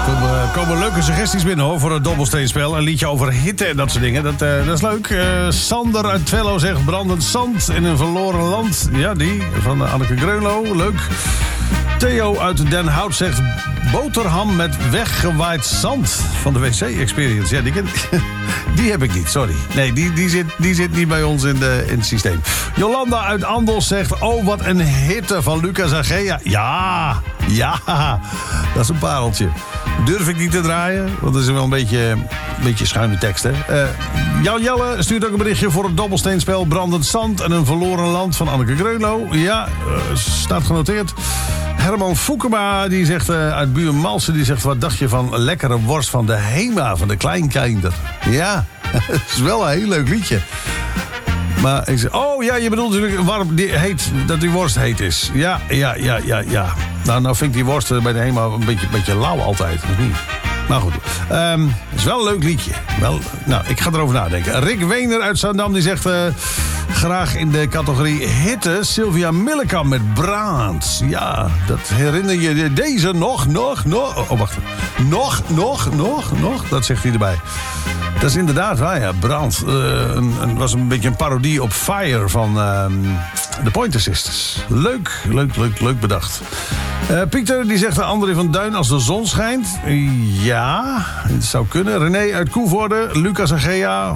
Komen leuke suggesties binnen hoor, voor het dobbelsteenspel. Een liedje over hitte en dat soort dingen. Dat is leuk. Sander uit Twello zegt brandend zand in een verloren land. Ja, die van Anneke Greunlo. Leuk. Theo uit Den Hout zegt boterham met weggewaaid zand van de WC Experience. Ja, die heb ik niet, sorry. Nee, die zit niet bij ons in het systeem. Jolanda uit Andos zegt, oh wat een hitte van Lucas Agea. Ja, dat is een pareltje. Durf ik niet te draaien, want dat is wel een beetje schuine tekst, hè. Jan Jelle stuurt ook een berichtje voor het dobbelsteenspel brandend zand en een verloren land van Anneke Greunlo. Ja, staat genoteerd. Herman Foukema, die zegt uit Buurmalsen, die zegt, wat dacht je van lekkere worst van de Hema, van de Kleinkinder? Ja, dat is wel een heel leuk liedje. Maar ik zeg, oh ja, je bedoelt natuurlijk dat die worst heet is. Ja. Nou vind ik die worst bij de Hema een beetje lauw altijd. Maar goed, het is wel een leuk liedje. Ik ga erover nadenken. Rick Weener uit Zandam, die zegt graag in de categorie hitte Sylvia Millekam met Brand. Ja, dat herinner je deze nog. Oh, wacht. Nog, dat zegt hij erbij. Dat is inderdaad waar, ja. Brand. Was een beetje een parodie op Fire van de Pointer Sisters. Leuk bedacht. Pieter, die zegt André van Duin als de zon schijnt. Ja, het zou kunnen. René uit Koevoorde, Lucas Agea.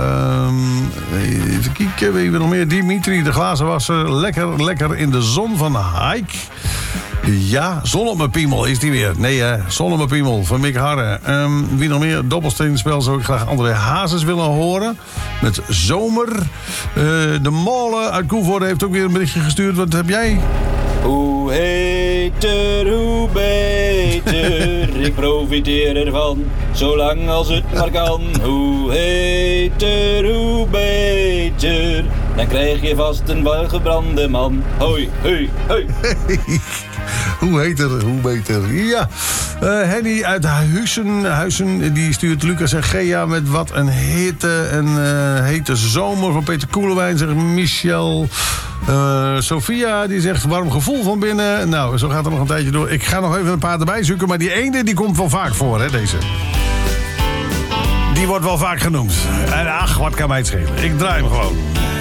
Even kijken, wie we nog meer? Dimitri, de glazenwasser. Lekker in de zon van Haik. Ja, zon op mijn piemel is die weer. Nee, zon op mijn piemel van Mick Harre. Wie nog meer? Dobbelsteenspel zou ik graag André Hazes willen horen. Met Zomer. De Molen uit Koevoorde heeft ook weer een berichtje gestuurd. Wat heb jij? Hoe heter, hoe beter. Ik profiteer ervan, zolang als het maar kan. Hoe heter, hoe beter. Dan krijg je vast een welgebrande man. Hoi, hoi, hoi. Hoe heter, hoe beter. Ja. Henny uit Huizen, die stuurt Lucas en Gea met wat een hitte en hete zomer van Peter Koelewijn, zegt Michel. Sophia, die zegt warm gevoel van binnen. Nou, zo gaat het nog een tijdje door. Ik ga nog even een paar erbij zoeken, maar die ene die komt wel vaak voor, hè, deze. Die wordt wel vaak genoemd. En ach, wat kan mij het schelen. Ik draai hem gewoon.